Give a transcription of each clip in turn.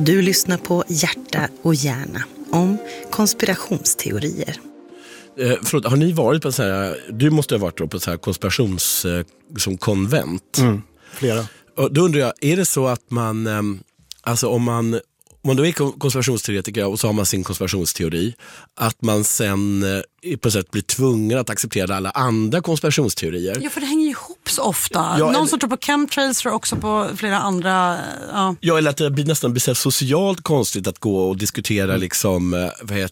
Du lyssnar på Hjärta och hjärna om konspirationsteorier. Förlåt, har ni varit på så här, du måste ha varit på så här konspirations som konvent? Flera. Och då undrar jag, är det så att man, alltså om man då är konspirationsteoretiker och så har man sin konspirationsteori, att man sen på sätt blir tvungen att acceptera alla andra konspirationsteorier? Ja, för det hänger ihop så ofta. Ja, någon som tror på chemtrails tror också på flera andra. Ja, eller att det blir nästan socialt konstigt att gå och diskutera liksom,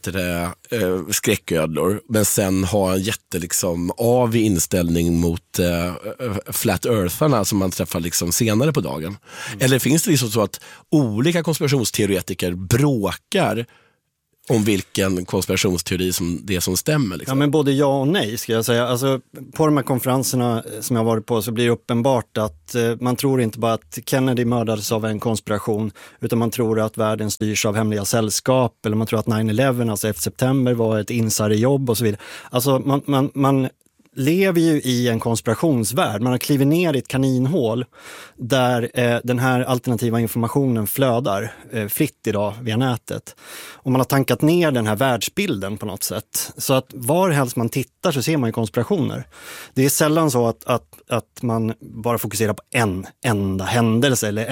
skräcködlor, men sen ha en avig inställning mot flat eartharna som man träffar liksom senare på dagen. Eller finns det liksom så att olika konspirationsteoretiker bråkar om vilken konspirationsteori som stämmer? Liksom? Ja, men både ja och nej ska jag säga. Alltså, på de här konferenserna som jag har varit på så blir det uppenbart att man tror inte bara att Kennedy mördades av en konspiration, utan man tror att världen styrs av hemliga sällskap, eller man tror att 9/11, alltså 11 september, var ett insiderjobb och så vidare. Alltså man lever ju i en konspirationsvärld. Man har klivit ner i ett kaninhål där den här alternativa informationen flödar fritt idag via nätet. Och man har tankat ner den här världsbilden på något sätt. Så att var helst man tittar så ser man ju konspirationer. Det är sällan så att man bara fokuserar på en enda händelse eller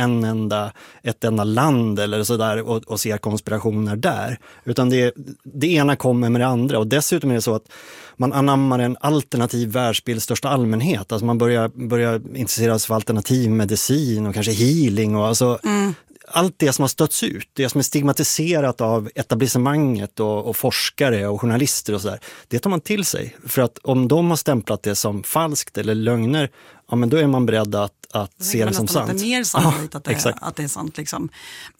ett enda land eller sådär och ser konspirationer där. Utan det ena kommer med det andra. Och dessutom är det så att man anammar en alternativ världsbild i största allmänhet. Alltså man börjar intressera sig för alternativ medicin och kanske healing och alltså allt det som har stötts ut, det som är stigmatiserat av etablissemanget och forskare och journalister och sådär, det tar man till sig. För att om de har stämplat det som falskt eller lögner, ja, men då är man beredd att se det som sant. Det är mer sannolikt att det är sant. Liksom.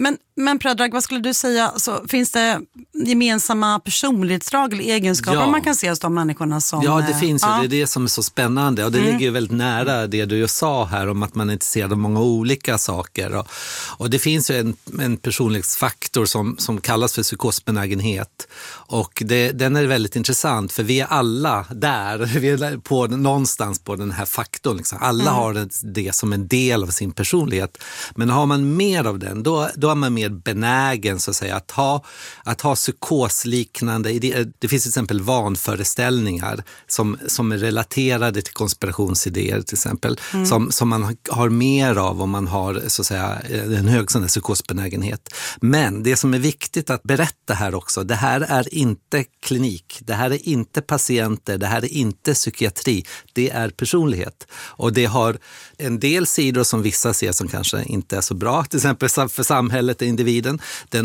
Men Predrag, vad skulle du säga? Så, finns det gemensamma personlighetsdrag eller egenskaper man kan se hos de människorna som... Ja, det finns ju. Det är det som är så spännande. Och det ligger ju väldigt nära det du sa här om att man är intresserad av många olika saker. Och det finns ju en personlighetsfaktor som kallas för psykosbenägenhet. Och den är väldigt intressant, för vi är alla där. Vi är någonstans på den här faktorn. Liksom. Alla har det som en del av sin personlighet. Men har man mer av den, då är man mer benägen så att säga att ha psykosliknande idéer. Det finns till exempel vanföreställningar som är relaterade till konspirationsidéer till exempel. Som man har mer av om man har så att säga en hög sån här psykosbenägenhet. Men det som är viktigt att berätta här också, det här är inte klinik, det här är inte patienter, det här är inte psykiatri, det är personlighet. Och det har en del sidor som vissa ser som kanske inte är så bra, till exempel för samhället och individen.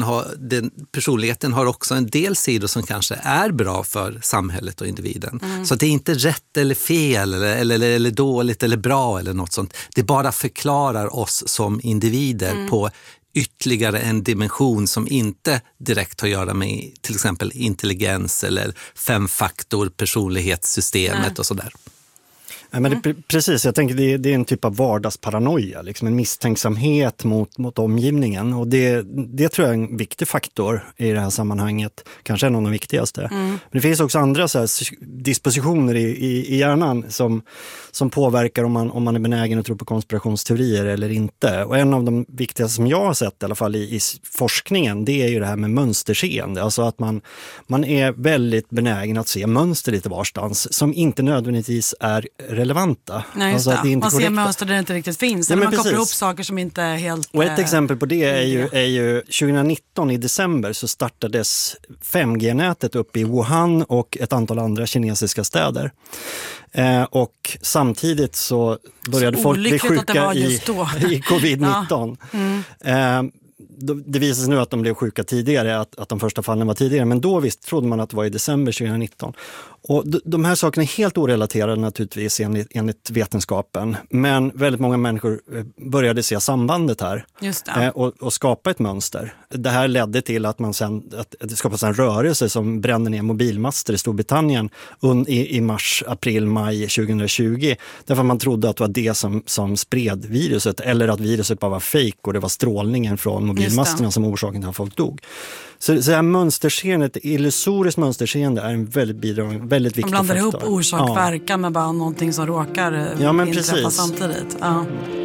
Personligheten har också en del sidor som kanske är bra för samhället och individen. Så det är inte rätt eller fel eller dåligt eller bra eller något sånt. Det bara förklarar oss som individer på ytterligare en dimension som inte direkt har att göra med till exempel intelligens eller 5-faktor personlighetssystemet och sådär. Ja, men precis, jag tänker det är en typ av vardagsparanoia, liksom en misstänksamhet mot omgivningen, och det tror jag är en viktig faktor i det här sammanhanget, kanske en av de viktigaste. Men det finns också andra så här dispositioner i hjärnan som påverkar om man är benägen att tro på konspirationsteorier eller inte. Och en av de viktigaste som jag har sett i alla fall i forskningen, det är ju det här med mönsterseende, alltså att man är väldigt benägen att se mönster lite varstans som inte nödvändigtvis är relevanta. Nej, alltså att det inte man ser korrekta. mönster där det inte riktigt finns. Eller man kopplar ihop saker som inte är helt... Och ett exempel på det är ju 2019 i december så startades 5G-nätet upp i Wuhan och ett antal andra kinesiska städer. Och samtidigt så började folk bli sjuka i covid-19. Det visar sig nu att de blev sjuka tidigare, att de första fallen var tidigare, men då visst trodde man att det var i december 2019. Och de här sakerna är helt orelaterade naturligtvis enligt vetenskapen, men väldigt många människor började se sambandet här. Just det. Och skapa ett mönster. Det här ledde till att det skapas en rörelse som brände ner mobilmaster i Storbritannien i mars, april, maj 2020, därför man trodde att det var det som spred viruset, eller att viruset bara var fake och det var strålningen från mobilmasterna som orsaken till att folk dog. Så det här mönsterseendet, illusoriskt mönsterseende, är en väldigt viktig faktor. Man blandar ihop orsak och verkan med bara någonting som råkar inträffa samtidigt. Ja.